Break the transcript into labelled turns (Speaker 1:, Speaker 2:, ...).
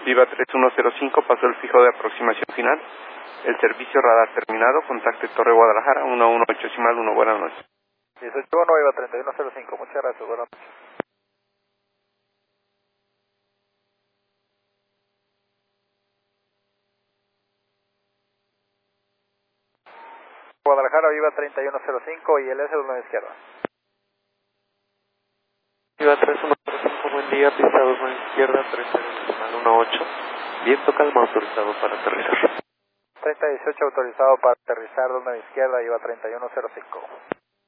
Speaker 1: Viva 3105, pasó el fijo de aproximación final. El servicio radar terminado, contacte Torre Guadalajara, 118.1, buenas noches.
Speaker 2: 18.1, Viva 3105, muchas gracias, buenas noches. Guadalajara, Viva 3105 y el S de la izquierda.
Speaker 3: Viva 3105, buen día, pista 2 a la izquierda, 30.18, viento calma autorizado para aterrizar.
Speaker 2: 3018 autorizado para aterrizar 2 a la izquierda, Viva 3105.